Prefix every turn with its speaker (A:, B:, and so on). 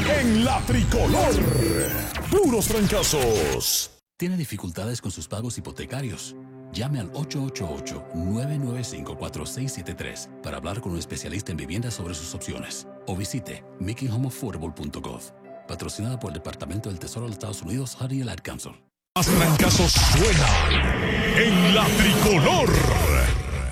A: en la tricolor. Puros trancazos.
B: ¿Tiene dificultades con sus pagos hipotecarios? Llame al 888-995-4673 para hablar con un especialista en vivienda sobre sus opciones. O visite makinghomeaffordable.gov. Patrocinada por el Departamento del Tesoro de los Estados Unidos, HUD y el Ad Council.
A: Más trancazos suenan en la tricolor.